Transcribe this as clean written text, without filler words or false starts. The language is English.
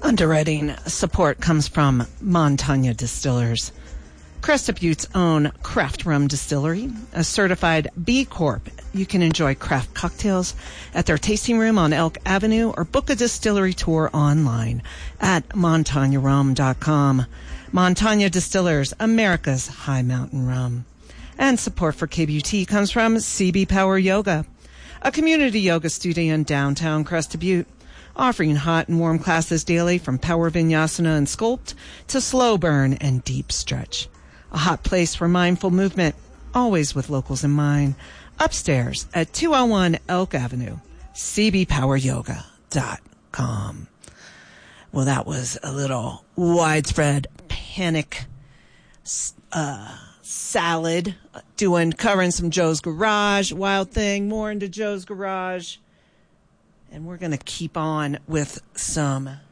Underwriting support comes from Montagna Distillers, Crested Butte's own craft rum distillery, a certified B Corp. You can enjoy craft cocktails at their tasting room on Elk Avenue or book a distillery tour online at montagnarum.com. Montagna Distillers, America's high mountain rum. And support for KBUT comes from CB Power Yoga, a community yoga studio in downtown Crested Butte, offering hot and warm classes daily from power vinyasana and sculpt to slow burn and deep stretch. A hot place for mindful movement, always with locals in mind. Upstairs at 201 Elk Avenue, cbpoweryoga.com. Well, that was a little widespread panic salad, covering some Joe's Garage, Wild Thing, more into Joe's Garage. And we're going to keep on with some